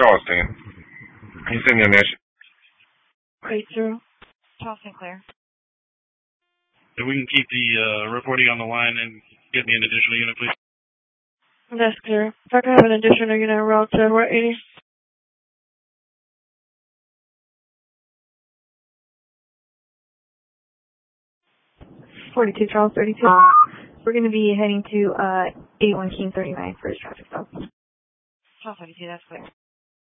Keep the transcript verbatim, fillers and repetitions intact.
Charleston. Can you send me a message? eight zero. Charleston Clear. If we can keep the uh, reporting on the line and get me an additional unit, please. That's clear. If I can have an additional unit en route to Route eighty. forty-two Charles thirty-two. We're going to be heading to uh, eighty-one King thirty-nine for his traffic stop. Charles thirty-two, that's clear.